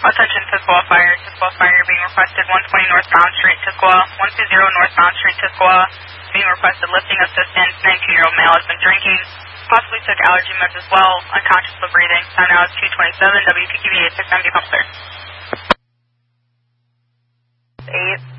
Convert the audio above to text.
Attention Tisquoia Fire. Tisquoia Fire being requested 120 northbound street Tisquoia. 120 northbound street Tisquoia. Being requested lifting assistance. 19-year-old male has been drinking. Possibly took allergy meds as well. Unconscious but breathing. Time now is 2:27. WPQB 8670 pump clear. 8.